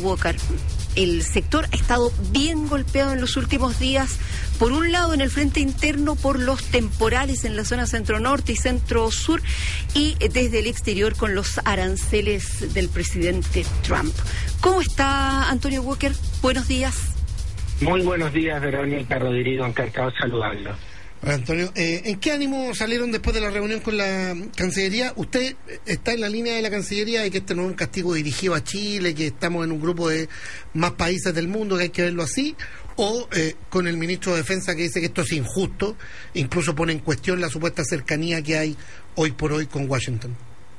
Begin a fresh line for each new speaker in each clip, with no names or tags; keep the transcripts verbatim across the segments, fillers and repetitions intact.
Walker. El sector ha estado bien golpeado en los últimos días, por un lado en el frente interno por los temporales en la zona centro-norte y centro-sur, y desde el exterior con los aranceles del presidente Trump. ¿Cómo está, Antonio Walker? Buenos días.
Muy buenos días, Verónica, Rodrigo, encantado de saludarlo.
Hola, Antonio. Eh, ¿En qué ánimo salieron después de la reunión con la Cancillería? ¿Usted está en la línea de la Cancillería de que este no es un castigo dirigido a Chile, que estamos en un grupo de más países del mundo, que hay que verlo así? ¿O eh, con el ministro de Defensa, que dice que esto es injusto, incluso pone en cuestión la supuesta cercanía que hay hoy por hoy con Washington?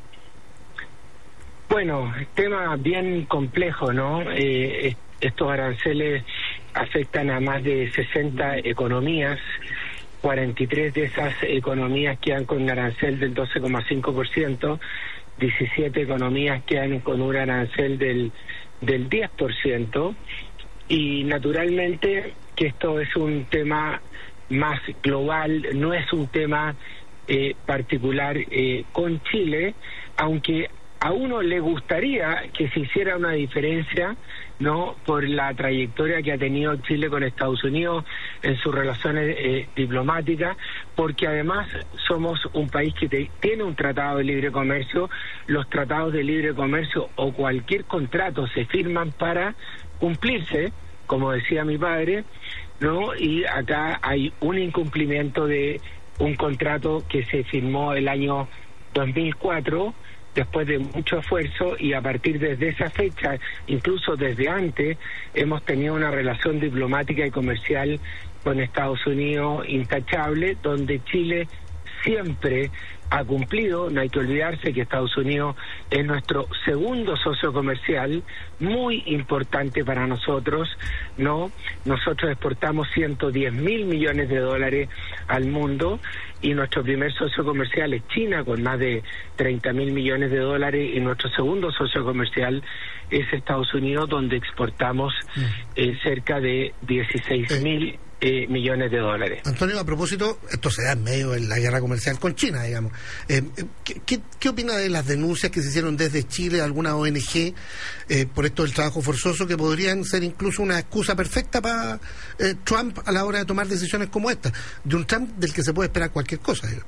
Bueno, tema bien complejo, ¿no? Eh, estos aranceles afectan a más de sesenta economías. cuarenta y tres de esas economías quedan con un arancel del doce coma cinco por ciento, diecisiete economías quedan con un arancel del, del diez por ciento, y naturalmente que esto es un tema más global, no es un tema eh, particular eh, con Chile, aunque a uno le gustaría que se hiciera una diferencia, ¿no?, por la trayectoria que ha tenido Chile con Estados Unidos en sus relaciones eh, diplomáticas, porque además somos un país que te, tiene un tratado de libre comercio. Los tratados de libre comercio o cualquier contrato se firman para cumplirse, como decía mi padre, ¿no? Y acá hay un incumplimiento de un contrato que se firmó el año dos mil cuatro, después de mucho esfuerzo, y a partir desde esa fecha, incluso desde antes, hemos tenido una relación diplomática y comercial con Estados Unidos intachable, donde Chile siempre ha cumplido. No hay que olvidarse que Estados Unidos es nuestro segundo socio comercial, muy importante para nosotros, ¿no? Nosotros exportamos ciento diez mil millones de dólares al mundo, y nuestro primer socio comercial es China, con más de treinta mil millones de dólares, y nuestro segundo socio comercial es Estados Unidos, donde exportamos eh, cerca de dieciséis mil Eh, millones de dólares.
Antonio, a propósito, esto se da en medio de la guerra comercial con China, digamos. Eh, ¿qué, qué, ¿Qué opina de las denuncias que se hicieron desde Chile, alguna O N G, eh, por esto del trabajo forzoso, que podrían ser incluso una excusa perfecta para eh, Trump a la hora de tomar decisiones como esta? De un Trump del que se puede esperar cualquier cosa, digamos.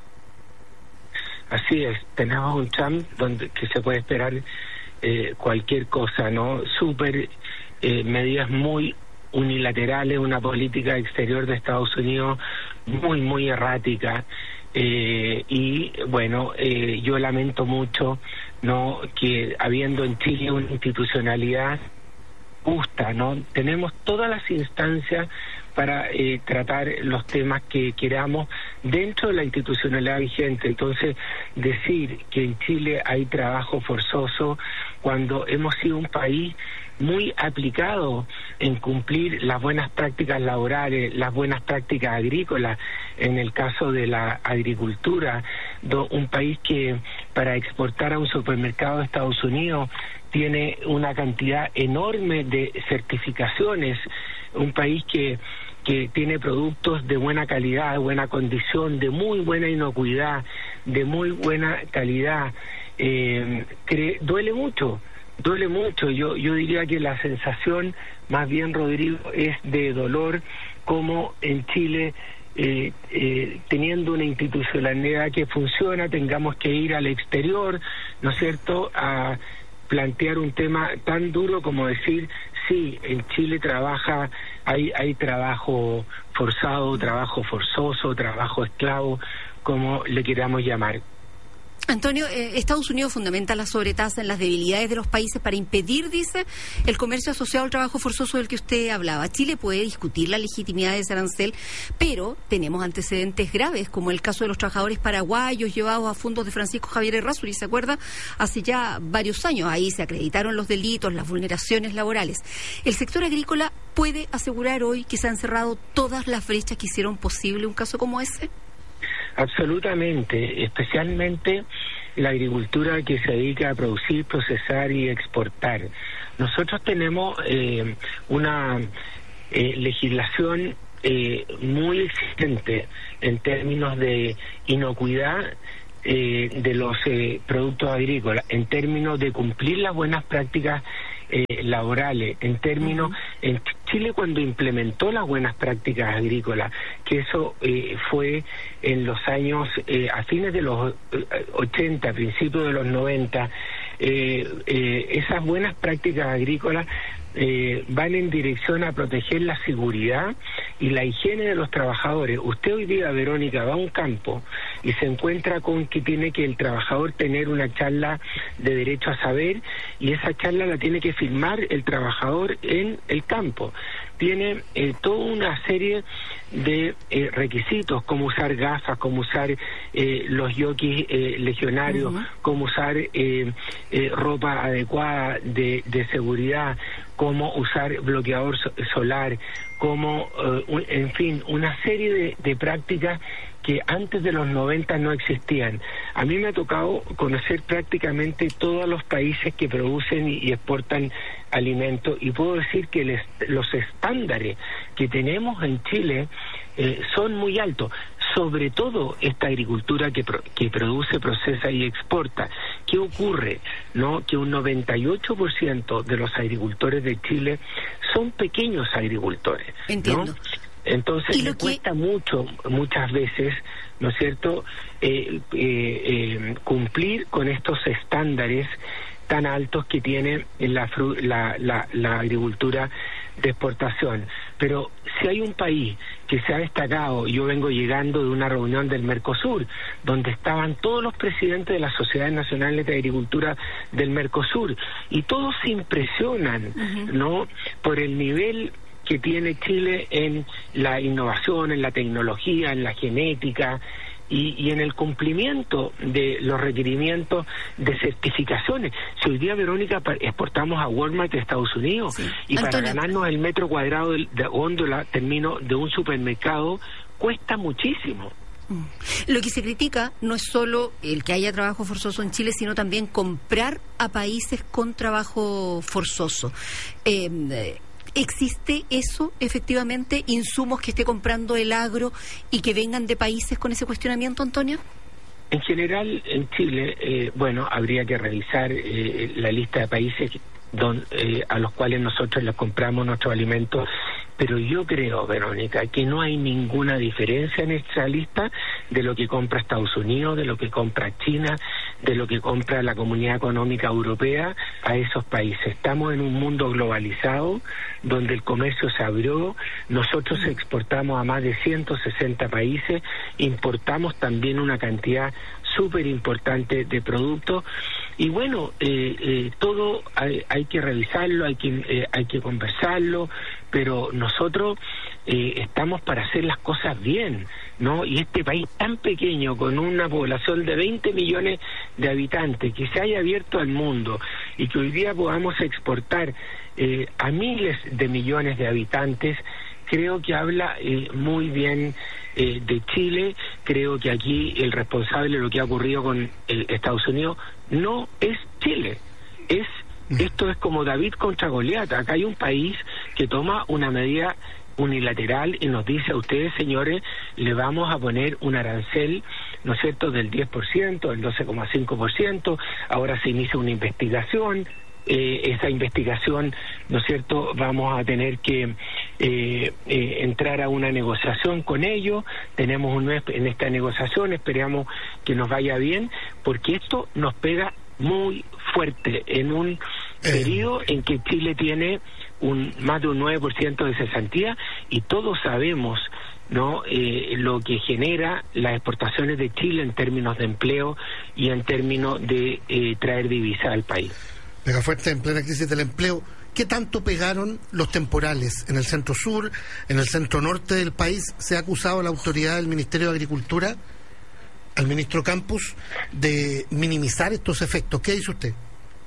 Así es, tenemos un Trump donde que se puede esperar eh, cualquier cosa, ¿no? Súper eh, medidas muy unilaterales, una política exterior de Estados Unidos muy, muy errática, eh, y bueno, eh, yo lamento mucho, ¿no?, que habiendo en Chile una institucionalidad justa, ¿no?, tenemos todas las instancias para eh, tratar los temas que queramos dentro de la institucionalidad vigente. Entonces, decir que en Chile hay trabajo forzoso cuando hemos sido un país muy aplicado en cumplir las buenas prácticas laborales, las buenas prácticas agrícolas, en el caso de la agricultura, do, un país que para exportar a un supermercado de Estados Unidos tiene una cantidad enorme de certificaciones, un país que que tiene productos de buena calidad, de buena condición, de muy buena inocuidad, de muy buena calidad. Eh, cre- duele mucho, duele mucho. Yo, yo diría que la sensación, más bien, Rodrigo, es de dolor, como en Chile, eh, eh, teniendo una institucionalidad que funciona, tengamos que ir al exterior, ¿no es cierto?, a plantear un tema tan duro como decir, sí, en Chile trabaja, hay hay trabajo forzado, trabajo forzoso, trabajo esclavo, como le queramos llamar.
Antonio, eh, Estados Unidos fundamenta la sobretasa en las debilidades de los países para impedir, dice, el comercio asociado al trabajo forzoso del que usted hablaba. Chile puede discutir la legitimidad de ese arancel, pero tenemos antecedentes graves, como el caso de los trabajadores paraguayos llevados a fondos de Francisco Javier Errázuriz, ¿se acuerda? Hace ya varios años. Ahí se acreditaron los delitos, las vulneraciones laborales. ¿El sector agrícola puede asegurar hoy que se han cerrado todas las brechas que hicieron posible un caso como ese?
Absolutamente, especialmente la agricultura que se dedica a producir, procesar y exportar. Nosotros tenemos eh, una eh, legislación eh, muy exigente en términos de inocuidad eh, de los eh, productos agrícolas, en términos de cumplir las buenas prácticas eh, laborales, en términos, uh-huh. en Chile cuando implementó las buenas prácticas agrícolas, que eso eh, fue en los años, eh, a fines de los ochenta, principios de los noventa, eh, eh, esas buenas prácticas agrícolas Eh, van en dirección a proteger la seguridad y la higiene de los trabajadores. Usted hoy día, Verónica, va a un campo y se encuentra con que tiene que el trabajador tener una charla de derecho a saber, y esa charla la tiene que firmar el trabajador en el campo. Tiene eh, toda una serie de eh, requisitos, como usar gafas, como usar eh, los jockeys eh, legionarios, uh-huh. como usar eh, eh, ropa adecuada de, de seguridad, cómo usar bloqueador so- solar, como, uh, un, en fin, una serie de, de prácticas que antes de los noventa no existían. A mí me ha tocado conocer prácticamente todos los países que producen y, y exportan alimentos, y puedo decir que les, los estándares que tenemos en Chile eh, son muy altos, sobre todo esta agricultura que, pro, que produce, procesa y exporta. ¿Qué ocurre? ¿No? Que un noventa y ocho por ciento de los agricultores de Chile son pequeños agricultores.
Entiendo.
¿no? Entonces le cuesta que... mucho, muchas veces, ¿no es cierto?, eh, eh, eh, cumplir con estos estándares tan altos que tiene la, la, la, la agricultura de exportación. Pero si hay un país que se ha destacado, yo vengo llegando de una reunión del Mercosur, donde estaban todos los presidentes de las sociedades nacionales de agricultura del Mercosur, y todos se impresionan, uh-huh. ¿no?, por el nivel que tiene Chile en la innovación, en la tecnología, en la genética y, y en el cumplimiento de los requerimientos de certificaciones. Si hoy día, Verónica, exportamos a Walmart de Estados Unidos, sí. y Antonio, para ganarnos el metro cuadrado de, de góndola, termino de un supermercado, cuesta muchísimo.
Lo que se critica no es solo el que haya trabajo forzoso en Chile, sino también comprar a países con trabajo forzoso. Eh, ¿Existe eso, efectivamente, insumos que esté comprando el agro y que vengan de países con ese cuestionamiento, Antonio?
En general, en Chile, eh, bueno, habría que revisar eh, la lista de países don, eh, a los cuales nosotros les compramos nuestros alimentos, pero yo creo, Verónica, que no hay ninguna diferencia en esta lista de lo que compra Estados Unidos, de lo que compra China, de lo que compra la Comunidad Económica Europea a esos países. Estamos en un mundo globalizado donde el comercio se abrió, nosotros exportamos a más de ciento sesenta países, importamos también una cantidad súper importante de productos, y bueno, eh, eh, todo hay, hay que revisarlo, hay que, eh, hay que conversarlo, pero nosotros eh, estamos para hacer las cosas bien, ¿no? Y este país tan pequeño, con una población de veinte millones de habitantes, que se haya abierto al mundo y que hoy día podamos exportar eh, a miles de millones de habitantes, creo que habla eh, muy bien eh, de Chile. Creo que aquí el responsable de lo que ha ocurrido con el Estados Unidos no es Chile, es esto es como David contra Goliat. Acá hay un país que toma una medida unilateral y nos dice a ustedes, señores, le vamos a poner un arancel, ¿no es cierto?, del diez por ciento, del doce coma cinco por ciento, ahora se inicia una investigación. Eh, esa investigación, ¿no es cierto?, vamos a tener que eh, eh, entrar a una negociación con ellos. Tenemos un mes en esta negociación, esperamos que nos vaya bien, porque esto nos pega muy fuerte en un eh. periodo en que Chile tiene un más de un nueve por ciento de cesantía, y todos sabemos, ¿no?, eh, lo que genera las exportaciones de Chile en términos de empleo y en términos de eh, traer divisas al país.
Pega fuerte en plena crisis del empleo. ¿Qué tanto pegaron los temporales en el centro sur, en el centro norte del país? Se ha acusado a la autoridad del Ministerio de Agricultura, al ministro Campos, de minimizar estos efectos. ¿Qué dice usted?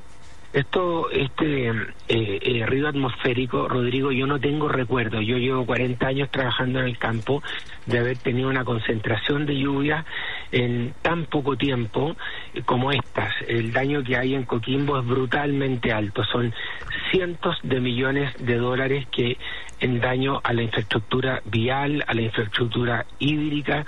Esto, este eh, eh, río atmosférico, Rodrigo, yo no tengo recuerdo. Yo llevo cuarenta años trabajando en el campo de haber tenido una concentración de lluvia en tan poco tiempo eh, como estas. El daño que hay en Coquimbo es brutalmente alto. Son cientos de millones de dólares que en daño a la infraestructura vial, a la infraestructura hídrica,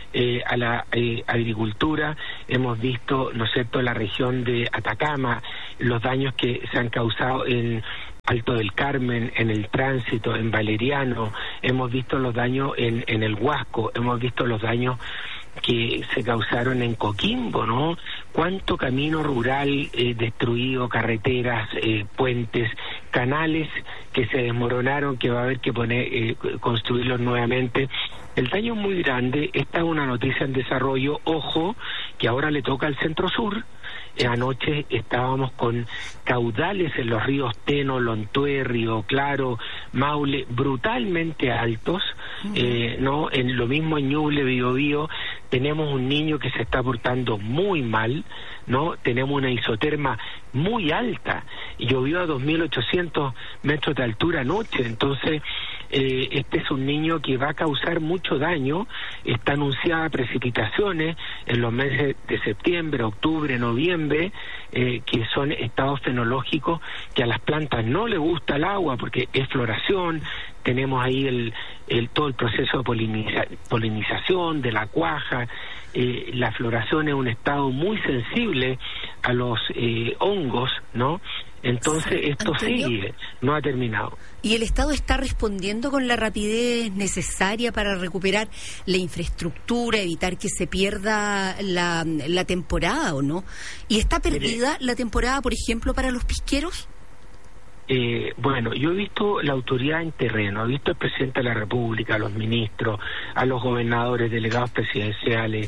eh, a la eh, agricultura, hemos visto, ¿no es cierto?, la región de Atacama, los daños que se han causado en Alto del Carmen, en el Tránsito, en Valeriano, hemos visto los daños en, en el Huasco, hemos visto los daños que se causaron en Coquimbo, ¿no? Cuánto camino rural eh, destruido, carreteras, eh, puentes, canales que se desmoronaron, que va a haber que poner, eh, construirlos nuevamente. El daño es muy grande. Esta es una noticia en desarrollo. Ojo, que ahora le toca al Centro Sur. Eh, anoche estábamos con caudales en los ríos Teno, Lontué, Río Claro, Maule, brutalmente altos, uh-huh. eh, no, en lo mismo en Ñuble, Biobío. Tenemos un niño que se está portando muy mal, ¿no? Tenemos una isoterma muy alta, llovió a dos mil ochocientos metros de altura anoche, entonces eh, este es un niño que va a causar mucho daño. Está anunciada precipitaciones en los meses de septiembre, octubre, noviembre, eh, que son estados fenológicos que a las plantas no les gusta el agua porque es floración. Tenemos ahí el, el todo el proceso de poliniza, polinización de la cuaja. Eh, la floración es un estado muy sensible a los eh, hongos, ¿no? Entonces esto
Antonio,
sigue, no ha terminado.
¿Y el Estado está respondiendo con la rapidez necesaria para recuperar la infraestructura, evitar que se pierda la, la temporada o no? ¿Y está perdida la temporada, por ejemplo, para los pisqueros?
Eh, bueno, yo he visto la autoridad en terreno, he visto al presidente de la República, a los ministros, a los gobernadores, delegados presidenciales,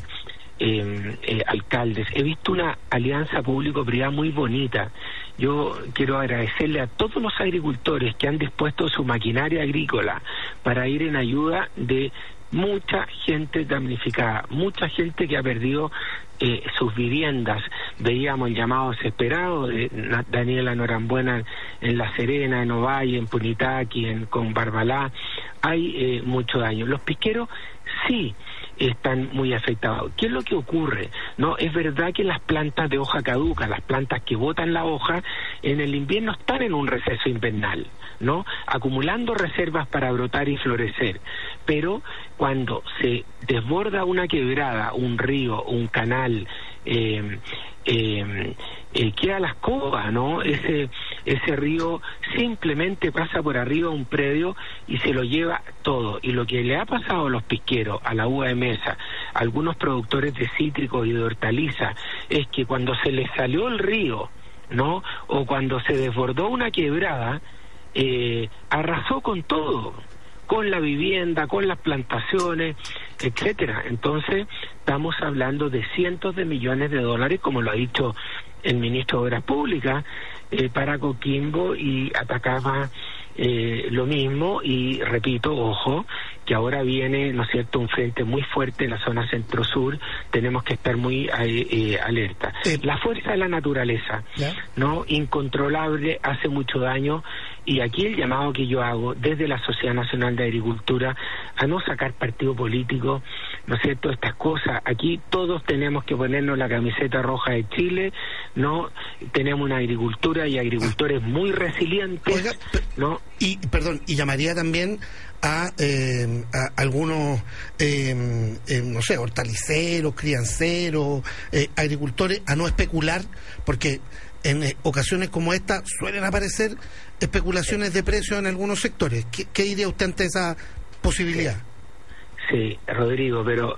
eh, eh, alcaldes. He visto una alianza público-privada muy bonita. Yo quiero agradecerle a todos los agricultores que han dispuesto su maquinaria agrícola para ir en ayuda de mucha gente damnificada, mucha gente que ha perdido eh, sus viviendas. Veíamos el llamado desesperado de Daniela Norambuena en La Serena, en Ovalle, en Punitaqui, en con Barbalá. Hay eh, mucho daño. Los pisqueros sí están muy afectados. ¿Qué es lo que ocurre? No, es verdad que las plantas de hoja caduca, las plantas que botan la hoja, en el invierno están en un receso invernal, ¿no? Acumulando reservas para brotar y florecer. Pero cuando se desborda una quebrada, un río, un canal, eh, eh, eh, queda la escoba, ¿no? Ese ese río simplemente pasa por arriba de un predio y se lo lleva todo. Y lo que le ha pasado a los pisqueros, a la uva de mesa, a algunos productores de cítricos y de hortalizas, es que cuando se les salió el río, ¿no? O cuando se desbordó una quebrada, eh, arrasó con todo, con la vivienda, con las plantaciones, etcétera. Entonces estamos hablando de cientos de millones de dólares, como lo ha dicho el ministro de Obras Públicas, eh, para Coquimbo y Atacama, eh, lo mismo. Y repito, ojo, que ahora viene, ¿no es cierto?, un frente muy fuerte en la zona centro-sur. Tenemos que estar muy eh, eh, alerta. Eh, la fuerza de la naturaleza, ¿ya?, no incontrolable, hace mucho daño. Y aquí el llamado que yo hago desde la Sociedad Nacional de Agricultura a no sacar partido político, ¿no es cierto?, estas cosas. Aquí todos tenemos que ponernos la camiseta roja de Chile, ¿no? Tenemos una agricultura y agricultores muy resilientes.
Oiga,
¿no?
Y, perdón, y llamaría también a, eh, a algunos, eh, eh, no sé, hortaliceros, crianceros, eh, agricultores, a no especular, porque en eh, ocasiones como esta suelen aparecer especulaciones de precios en algunos sectores. ¿Qué, qué diría usted ante esa posibilidad?
Sí, Rodrigo, pero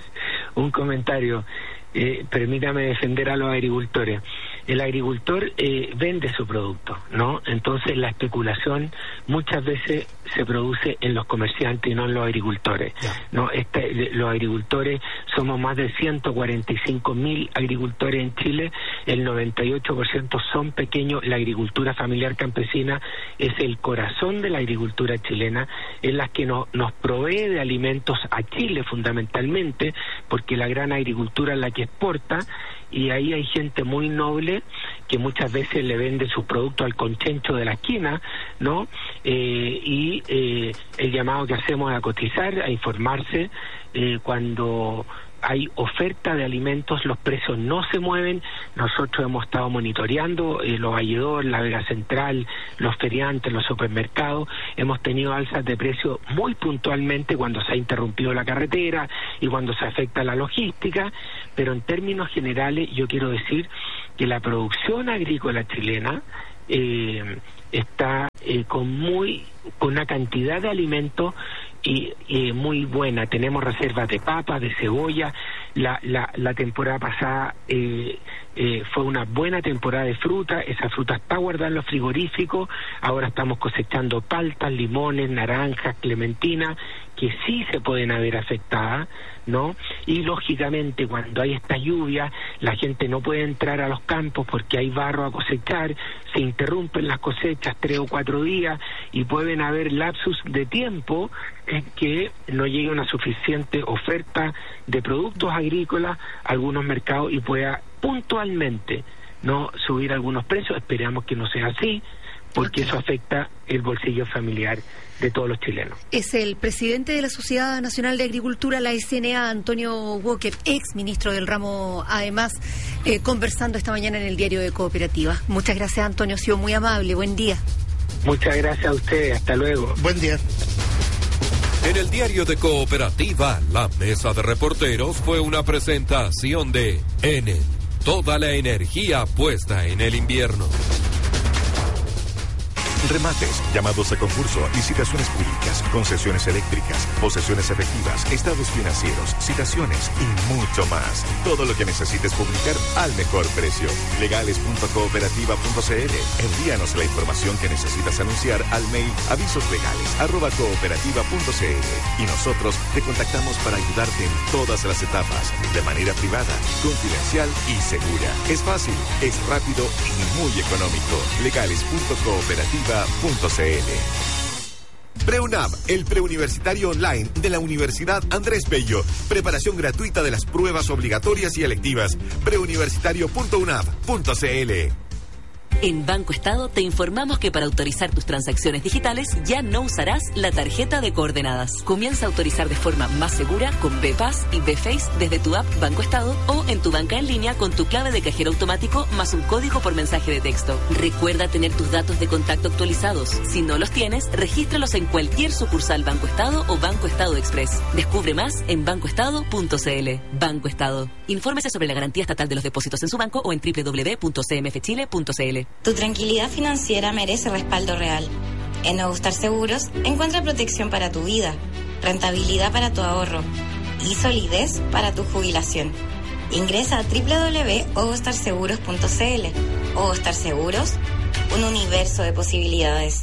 un comentario. Eh, permítame defender a los agricultores. El agricultor eh, vende su producto, ¿no? Entonces la especulación muchas veces se produce en los comerciantes y no en los agricultores, ¿no? Este, los agricultores, somos más de ciento cuarenta y cinco mil agricultores en Chile, el noventa y ocho por ciento son pequeños. La agricultura familiar campesina es el corazón de la agricultura chilena, es la que no, nos provee de alimentos a Chile fundamentalmente, porque la gran agricultura es la que exporta, y ahí hay gente muy noble que muchas veces le vende sus productos al conchencho de la esquina, ¿no? Eh, y eh, el llamado que hacemos es a cotizar, a informarse, eh, cuando hay oferta de alimentos, los precios no se mueven. Nosotros hemos estado monitoreando eh, los valledores, la Vega Central, los feriantes, los supermercados. Hemos tenido alzas de precios muy puntualmente cuando se ha interrumpido la carretera y cuando se afecta la logística, pero en términos generales yo quiero decir que la producción agrícola chilena eh, está eh, con muy con una cantidad de alimentos y, y muy buena. Tenemos reservas de papas, de cebolla. La, la, la temporada pasada eh, eh, fue una buena temporada de fruta. Esa fruta está guardada en los frigoríficos. Ahora estamos cosechando paltas, limones, naranjas, clementinas, que sí se pueden haber afectadas, ¿no? Y lógicamente cuando hay esta lluvia, la gente no puede entrar a los campos porque hay barro a cosechar, se interrumpen las cosechas tres o cuatro días y pueden haber lapsus de tiempo en que no llegue una suficiente oferta de productos agrícolas a algunos mercados y pueda puntualmente no subir algunos precios. Esperamos que no sea así, porque eso afecta el bolsillo familiar de todos los chilenos.
Es el presidente de la Sociedad Nacional de Agricultura, la S N A, Antonio Walker, ex ministro del ramo, además, eh, conversando esta mañana en el diario de Cooperativa. Muchas gracias, Antonio, ha sido muy amable. Buen día.
Muchas gracias a ustedes, hasta luego.
Buen día.
En el diario de Cooperativa, la mesa de reporteros fue una presentación de Enel, toda la energía puesta en el invierno.
Remates, llamados a concurso, licitaciones públicas, concesiones eléctricas, posesiones efectivas, estados financieros, citaciones y mucho más. Todo lo que necesites publicar al mejor precio. legales punto cooperativa punto c l. Envíanos la información que necesitas anunciar al mail avisoslegales arroba cooperativa punto c l y nosotros te contactamos para ayudarte en todas las etapas, de manera privada, confidencial y segura. Es fácil, es rápido y muy económico. legales punto cooperativa punto c l. PreUnab, el preuniversitario online de la Universidad Andrés Bello. Preparación gratuita de las pruebas obligatorias y electivas. preuniversitario punto unab punto c l.
En Banco Estado te informamos que para autorizar tus transacciones digitales ya no usarás la tarjeta de coordenadas. Comienza a autorizar de forma más segura con B-Pass y B-Face desde tu app Banco Estado o en tu banca en línea con tu clave de cajero automático más un código por mensaje de texto. Recuerda tener tus datos de contacto actualizados. Si no los tienes, regístralos en cualquier sucursal Banco Estado o Banco Estado Express. Descubre más en banco estado punto c l. Banco Estado. Infórmese sobre la garantía estatal de los depósitos en su banco o en doble u doble u doble u punto c m f chile punto c l.
Tu tranquilidad financiera merece respaldo real. En Nuevo Star Seguros encuentra protección para tu vida, rentabilidad para tu ahorro y solidez para tu jubilación. Ingresa a doble u doble u doble u punto ogostar seguros punto c l. Ogostar Seguros, un universo de posibilidades.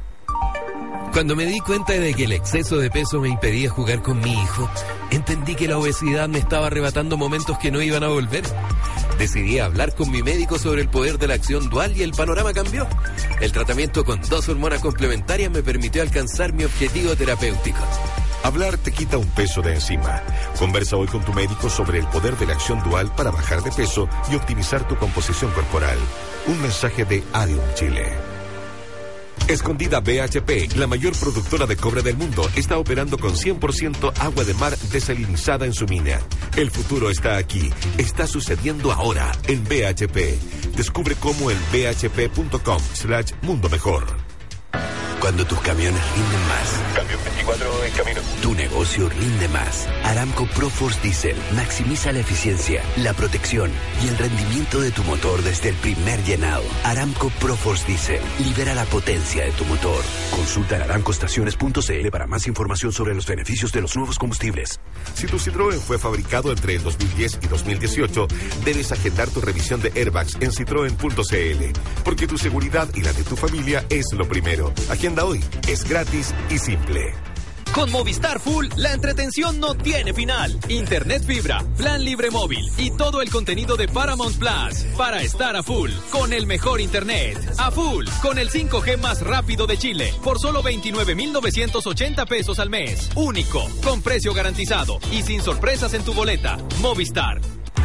Cuando me di cuenta de que el exceso de peso me impedía jugar con mi hijo, entendí que la obesidad me estaba arrebatando momentos que no iban a volver. Decidí hablar con mi médico sobre el poder de la acción dual y el panorama cambió. El tratamiento con dos hormonas complementarias me permitió alcanzar mi objetivo terapéutico.
Hablar te quita un peso de encima. Conversa hoy con tu médico sobre el poder de la acción dual para bajar de peso y optimizar tu composición corporal. Un mensaje de Adium Chile. Escondida B H P, la mayor productora de cobre del mundo, está operando con cien por ciento agua de mar desalinizada en su mina. El futuro está aquí, está sucediendo ahora en B H P. Descubre cómo en b h p punto com slash mundo mejor.
Cuando tus camiones rinden más.
Cambio veinticuatro en camino.
Tu negocio rinde más. Aramco ProForce Diesel maximiza la eficiencia, la protección y el rendimiento de tu motor desde el primer llenado. Aramco ProForce Diesel libera la potencia de tu motor. Consulta en aramco estaciones punto c l para más información sobre los beneficios de los nuevos combustibles.
Si tu Citroën fue fabricado entre el dos mil diez y dos mil dieciocho, debes agendar tu revisión de airbags en citroen punto c l, porque tu seguridad y la de tu familia es lo primero. Agenda hoy, es gratis y simple.
Con Movistar Full, la entretención no tiene final. Internet fibra, plan libre móvil y todo el contenido de Paramount Plus para estar a full con el mejor internet. A full con el cinco G más rápido de Chile por solo veintinueve mil novecientos ochenta pesos al mes. Único, con precio garantizado y sin sorpresas en tu boleta. Movistar.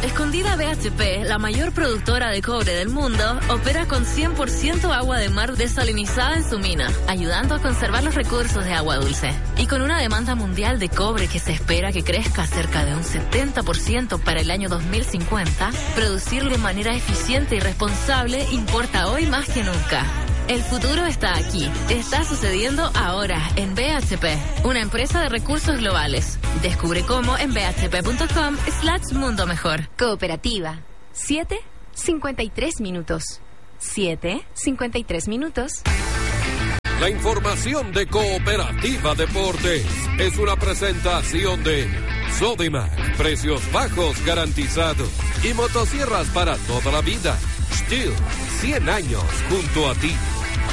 Escondida B H P, la mayor productora de cobre del mundo, opera con cien por ciento agua de mar desalinizada en su mina, ayudando a conservar los recursos de agua dulce. Y con una demanda mundial de cobre que se espera que crezca cerca de un setenta por ciento para el año dos mil cincuenta, producirlo de manera eficiente y responsable importa hoy más que nunca. El futuro está aquí. Está sucediendo ahora en B H P, una empresa de recursos globales. Descubre cómo en bhp.com slash mundo mejor.
Cooperativa. siete cincuenta y tres minutos. siete cincuenta y tres minutos.
La información de Cooperativa Deportes es una presentación de Sodimac, precios bajos garantizados y motosierras para toda la vida. Stihl, cien años junto a ti.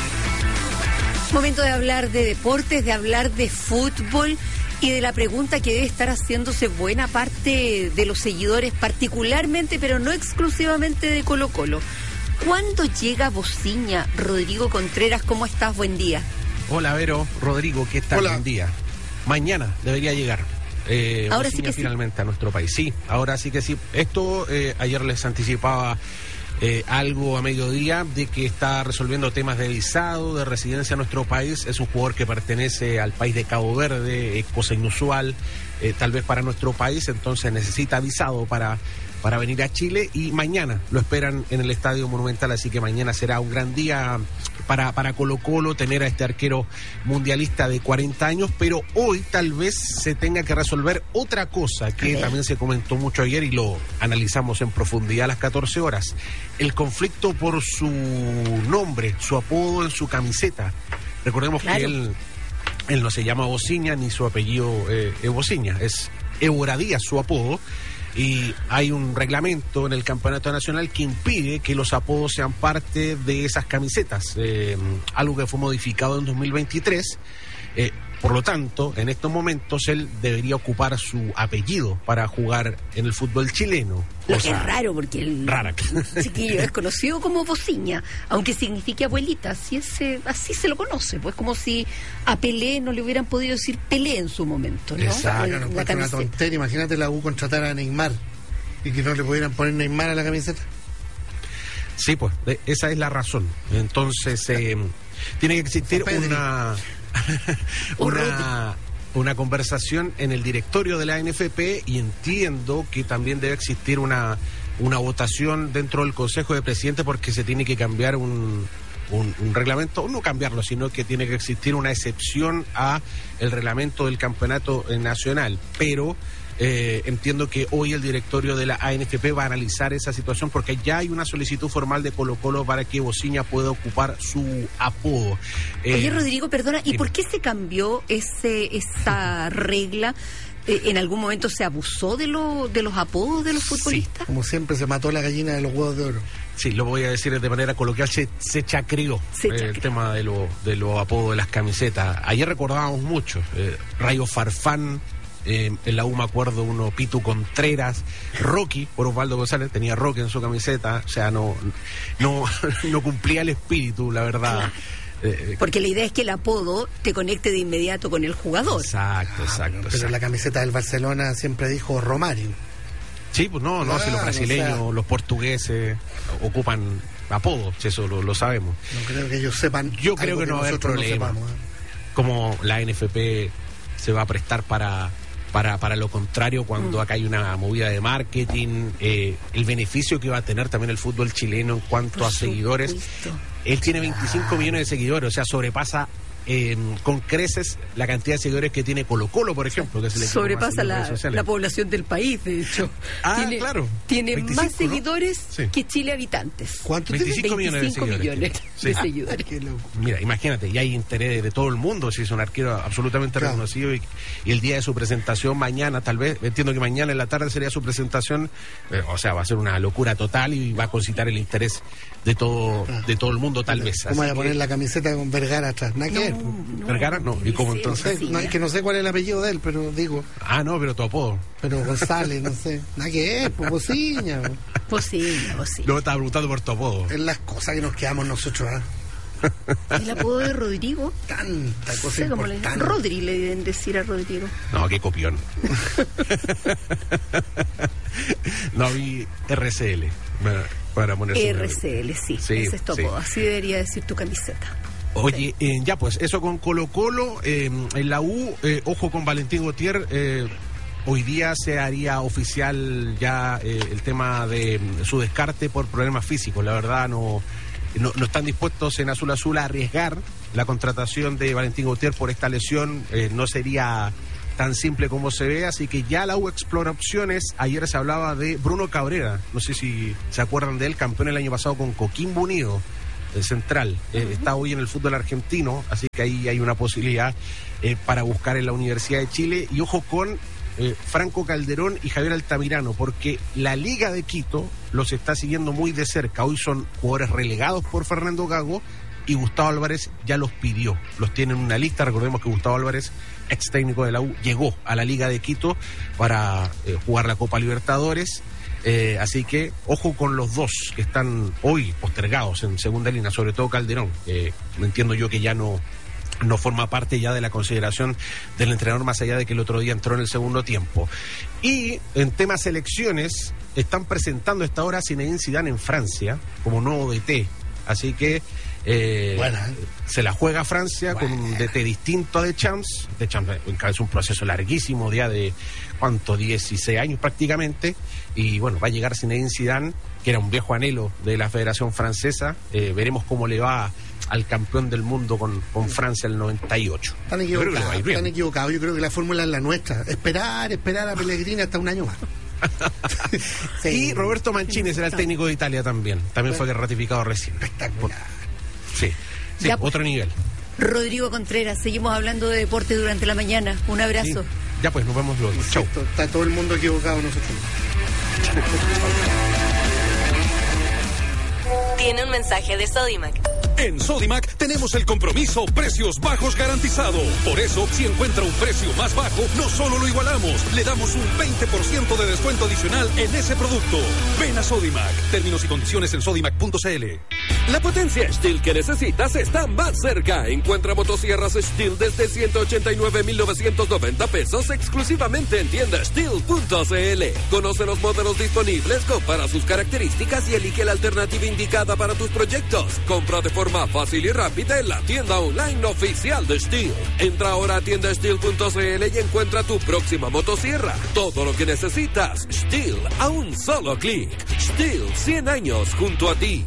Momento de hablar de deportes, de hablar de fútbol y de la pregunta que debe estar haciéndose buena parte de los seguidores, particularmente, pero no exclusivamente de Colo Colo. ¿Cuándo llega Bociña? Rodrigo Contreras, ¿cómo estás? Buen día.
Hola, Vero. Rodrigo, ¿qué tal?
Hola.
Buen día. Mañana debería llegar. Eh,
ahora
Bociña
sí que
finalmente
sí.
a nuestro país. Sí, ahora sí que sí. Esto eh, ayer les anticipaba eh, algo a mediodía de que está resolviendo temas de visado, de residencia en nuestro país. Es un jugador que pertenece al país de Cabo Verde, eh, cosa inusual eh, tal vez para nuestro país, entonces necesita visado para... para venir a Chile y mañana lo esperan en el Estadio Monumental, así que mañana será un gran día para, para Colo Colo tener a este arquero mundialista de cuarenta años, pero hoy tal vez se tenga que resolver otra cosa que también se comentó mucho ayer y lo analizamos en profundidad a las catorce horas, el conflicto por su nombre, su apodo en su camiseta. Recordemos claro. que él, él no se llama Bociña ni su apellido eh, es Bociña, es Évora Díaz su apodo. Y hay un reglamento en el Campeonato Nacional que impide que los apodos sean parte de esas camisetas, eh, algo que fue modificado en dos mil veintitrés. Eh, por lo tanto, en estos momentos él debería ocupar su apellido para jugar en el fútbol chileno.
Lo que es raro, porque el
rara.
chiquillo es conocido como Bociña, aunque signifique abuelita, así, es, así se lo conoce, pues como si a Pelé no le hubieran podido decir Pelé en su momento, ¿no?
Exacto,
En,
no,
la
una tontería. Imagínate la U contratar a Neymar y que no le pudieran poner Neymar a la camiseta.
Sí, pues, esa es la razón. Entonces, eh, tiene que existir una... una, una conversación en el directorio de la N F P y entiendo que también debe existir una, una votación dentro del Consejo de Presidentes porque se tiene que cambiar un, un, un reglamento, no cambiarlo, sino que tiene que existir una excepción a el reglamento del campeonato nacional, pero Eh, entiendo que hoy el directorio de la A N F P va a analizar esa situación porque ya hay una solicitud formal de Colo Colo para que Bociña pueda ocupar su apodo.
Eh, Oye, Rodrigo, perdona, ¿y dime. por qué se cambió ese esa regla? Eh, ¿En algún momento se abusó de, lo, de los apodos de los futbolistas?
Sí, como siempre se mató la gallina de los huevos de oro.
Sí, lo voy a decir de manera coloquial, se, se chacreó se eh, el tema de los de los apodos de las camisetas. Ayer recordábamos mucho, eh, Rayo Farfán, Eh, en la U me acuerdo uno, Pitu Contreras, Rocky, por Osvaldo González, tenía Rocky en su camiseta, o sea, no no, no cumplía el espíritu, la verdad.
Eh, Porque la idea es que el apodo te conecte de inmediato con el jugador.
Exacto, exacto.
Ah, pero
exacto.
la camiseta del Barcelona siempre dijo Romario.
Sí, pues no, no, claro, si los brasileños, o sea, los portugueses ocupan apodos, eso lo, lo sabemos.
No creo que ellos sepan.
Yo creo que, que no va a haber problema. No sepamos, ¿eh? Como la N F P se va a prestar para... Para, para lo contrario, cuando mm. acá hay una movida de marketing, eh, el beneficio que va a tener también el fútbol chileno en cuanto Por a seguidores.
Supuesto.
Él tiene veinticinco ah. millones de seguidores, o sea, sobrepasa eh, con creces la cantidad de seguidores que tiene Colo Colo, por ejemplo. Que se le
sobrepasa la, la población del país, de hecho.
Ah,
tiene,
claro.
Tiene
veinticinco,
más seguidores
¿no? sí.
que Chile habitantes.
¿Cuánto
tiene? veinticinco millones de seguidores.
Millones
sí.
de seguidores.
Ah, mira, imagínate, y hay interés de todo el mundo, si es un arquero absolutamente claro. reconocido y, y el día de su presentación mañana, tal vez, entiendo que mañana en la tarde sería su presentación, eh, o sea, va a ser una locura total y va a concitar el interés de todo claro. de todo el mundo, tal vez.
¿Cómo voy a poner que... la camiseta con Vergara atrás? ¿Nada que ver?
No,
¿Vergara? No, ¿y cómo entonces?
No, es que no sé cuál es el apellido de él, pero digo...
Ah, no, pero tu apodo.
Pero González, no sé. Nada que ver, pues Bociña.
Bociña, Bociña.
No, estaba preguntando por tu apodo.
Es las cosas que nos quedamos nosotros, ¿eh?
El apodo de Rodrigo.
Tanta cosa
sé cómo le
importante.
Rodri le deben decir a Rodrigo.
No, qué copión. No, vi R C L para ponerse
R C L, sí,
sí,
ese es tu
sí.
apodo. Así debería decir tu camiseta.
Oye, eh, ya pues, eso con Colo Colo, eh, en la U, eh, ojo con Valentín Gautier, eh, hoy día se haría oficial ya eh, el tema de mm, su descarte por problemas físicos. La verdad no, no, no están dispuestos en Azul Azul a arriesgar la contratación de Valentín Gautier por esta lesión. Eh, no sería tan simple como se ve, así que ya la U explora opciones. Ayer se hablaba de Bruno Cabrera, no sé si se acuerdan de él, campeón el año pasado con Coquimbo Unido, el central. Eh, uh-huh. Está hoy en el fútbol argentino, así que ahí hay una posibilidad eh, para buscar en la Universidad de Chile. Y ojo con eh, Franco Calderón y Javier Altamirano, porque la Liga de Quito los está siguiendo muy de cerca. Hoy son jugadores relegados por Fernando Gago y Gustavo Álvarez ya los pidió. Los tiene en una lista. Recordemos que Gustavo Álvarez, ex técnico de la U, llegó a la Liga de Quito para eh, jugar la Copa Libertadores. Eh, así que ojo con los dos que están hoy postergados en segunda línea, sobre todo Calderón. Eh, entiendo yo que ya no, no forma parte ya de la consideración del entrenador, más allá de que el otro día entró en el segundo tiempo. Y en temas selecciones, están presentando a esta hora a Zinedine Zidane en Francia como nuevo D T. Así que eh, bueno, se la juega Francia bueno. con un D T distinto a Deschamps. Deschamps encabezó un proceso larguísimo, ya de ¿cuánto? dieciséis años prácticamente. Y bueno, va a llegar Zinedine Zidane, que era un viejo anhelo de la Federación Francesa. Eh, veremos cómo le va al campeón del mundo con, con Francia el noventa y ocho.
Están equivocados, están equivocados. Yo creo que la fórmula es la nuestra. Esperar, esperar a Pellegrini hasta un año más.
Sí. Y Roberto Mancini será el técnico de Italia también. También fue ratificado recién.
Espectacular.
Sí, sí,
ya,
otro nivel.
Rodrigo Contreras, seguimos hablando de deporte durante la mañana. Un abrazo.
Sí. Ya pues, nos vemos luego. Chau.
Está todo el mundo equivocado nosotros.
Tiene un mensaje de Sodimac.
En Sodimac tenemos el compromiso precios bajos garantizado. Por eso, si encuentra un precio más bajo, no solo lo igualamos, le damos un veinte por ciento de descuento adicional en ese producto. Ven a Sodimac. Términos y condiciones en sodimac punto c l.
La potencia Stihl que necesitas está más cerca. Encuentra motosierras Stihl desde ciento ochenta y nueve mil novecientos noventa pesos exclusivamente en tienda stihl punto c l. Conoce los modelos disponibles, compara sus características y elige la alternativa indicada para tus proyectos. Compra de forma más fácil y rápida en la tienda online oficial de Stihl. Entra ahora a tienda stihl punto c l y encuentra tu próxima motosierra. Todo lo que necesitas, Stihl a un solo clic. Stihl, cien años junto a ti.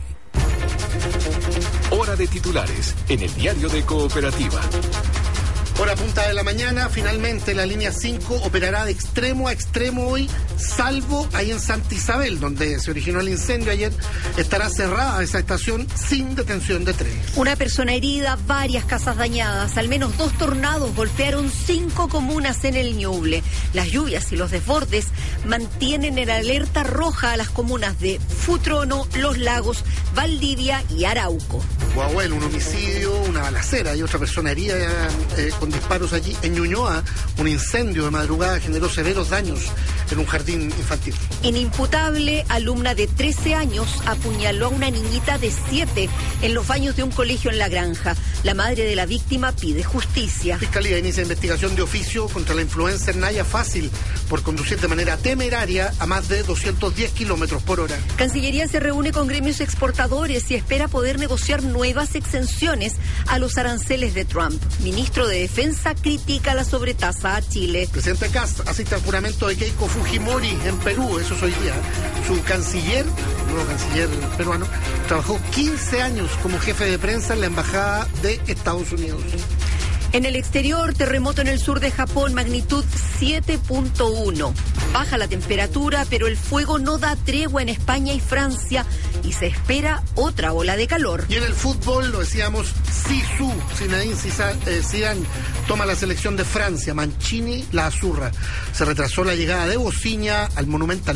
Hora de titulares en el diario de Cooperativa.
Hora punta de la mañana, finalmente la línea cinco operará de extremo a extremo hoy, salvo ahí en Santa Isabel, donde se originó el incendio ayer. Estará cerrada esa estación sin detención de trenes.
Una persona herida, varias casas dañadas, al menos dos tornados golpearon cinco comunas en el Ñuble. Las lluvias y los desbordes mantienen en alerta roja a las comunas de Futrono, Los Lagos, Valdivia y Arauco.
Guahuel, un homicidio, una balacera y otra persona herida eh, con disparos allí. En Ñuñoa, un incendio de madrugada generó severos daños en un jardín infantil.
Inimputable, alumna de trece años apuñaló a una niñita de siete en los baños de un colegio en La Granja. La madre de la víctima pide justicia.
Fiscalía inicia investigación de oficio contra la influencer Naya Fácil por conducir de manera temeraria a más de doscientos diez kilómetros por hora.
Cancillería se reúne con gremios exportadores y espera poder negociar nuevas exenciones a los aranceles de Trump. Ministro de Defensa critica la sobretasa a Chile.
Presidente Kast asiste al juramento de Keiko Fujimori en Perú, eso es hoy día. Su canciller, el nuevo canciller peruano, trabajó quince años como jefe de prensa en la embajada de Estados Unidos.
En el exterior, terremoto en el sur de Japón, magnitud siete punto uno. Baja la temperatura, pero el fuego no da tregua en España y Francia y se espera otra ola de calor.
Y en el fútbol, lo decíamos, Zizou, Zinedine Zidane toma la selección de Francia, Mancini la azurra. Se retrasó la llegada de Bociña al Monumental.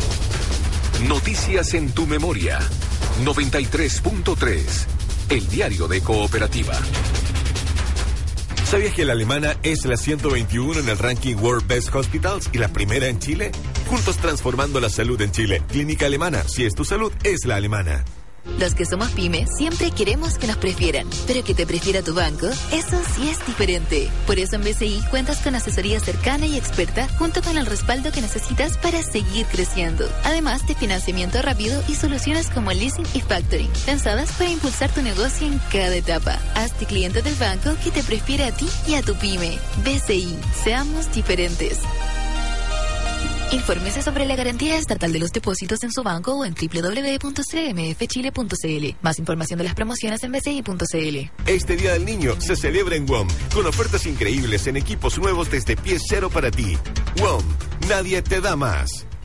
Noticias en tu memoria. noventa y tres punto tres. El diario de Cooperativa. ¿Sabías que la alemana es la ciento veintiuno en el ranking World Best Hospitals y la primera en Chile? Juntos transformando la salud en Chile. Clínica Alemana. Si es tu salud, es la alemana.
Los que somos pyme siempre queremos que nos prefieran, pero que te prefiera tu banco, eso sí es diferente. Por eso en B C I cuentas con asesoría cercana y experta junto con el respaldo que necesitas para seguir creciendo. Además de financiamiento rápido y soluciones como leasing y factoring, pensadas para impulsar tu negocio en cada etapa. Hazte cliente del banco que te prefiere a ti y a tu pyme. B C I, seamos diferentes. Infórmese sobre la garantía estatal de los depósitos en su banco o en doble u doble u doble u punto c m f chile punto c l. Más información de las promociones en b c i punto c l.
Este Día del Niño se celebra en W O M con ofertas increíbles en equipos nuevos desde pie cero para ti. W O M, nadie te da más.